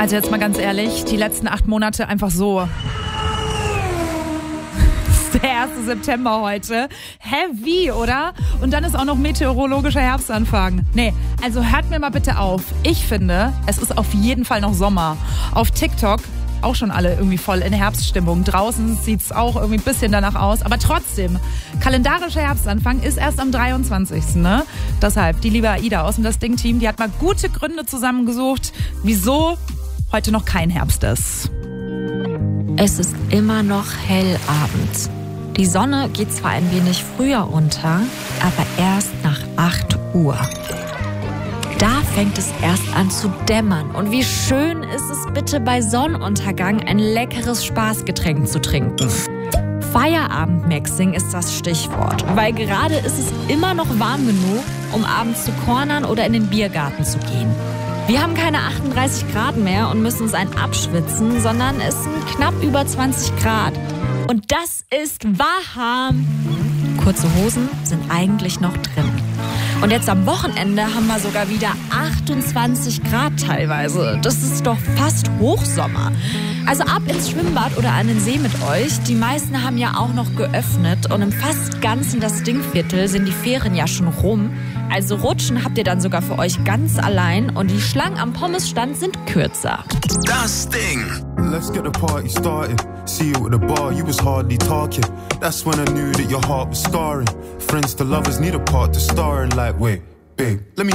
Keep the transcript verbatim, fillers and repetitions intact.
Also jetzt mal ganz ehrlich, die letzten acht Monate einfach so. Der erste September heute. Hä, wie, oder? Und dann ist auch noch meteorologischer Herbstanfang. Nee, also hört mir mal bitte auf. Ich finde, es ist auf jeden Fall noch Sommer. Auf TikTok auch schon alle irgendwie voll in Herbststimmung. Draußen sieht's auch irgendwie ein bisschen danach aus. Aber trotzdem, kalendarischer Herbstanfang ist erst am dreiundzwanzigsten Ne? Deshalb, die liebe Aida aus dem Das Ding-Team, die hat mal gute Gründe zusammengesucht, wieso heute noch kein Herbst ist. Es ist immer noch hell abends. Die Sonne geht zwar ein wenig früher unter, aber erst nach acht Uhr. Da fängt es erst an zu dämmern. Und wie schön ist es bitte bei Sonnenuntergang, ein leckeres Spaßgetränk zu trinken. Feierabendmixing ist das Stichwort, weil gerade ist es immer noch warm genug, um abends zu cornern oder in den Biergarten zu gehen. Wir haben keine achtunddreißig Grad mehr und müssen uns ein abschwitzen, sondern es sind knapp über zwanzig Grad. Und das ist warm. Kurze Hosen sind eigentlich noch drin. Und jetzt am Wochenende haben wir sogar wieder achtundzwanzig Grad teilweise. Das ist doch fast Hochsommer. Also ab ins Schwimmbad oder an den See mit euch. Die meisten haben ja auch noch geöffnet und im fast ganzen Das Ding-Viertel sind die Ferien ja schon rum. Also rutschen habt ihr dann sogar für euch ganz allein und die Schlangen am Pommesstand sind kürzer. Das Ding. Let's get the party started. See you at the bar, you was hardly talking. That's when I knew that your heart was scarring. Friends to lovers need a part to star in. Like, wait, babe, let me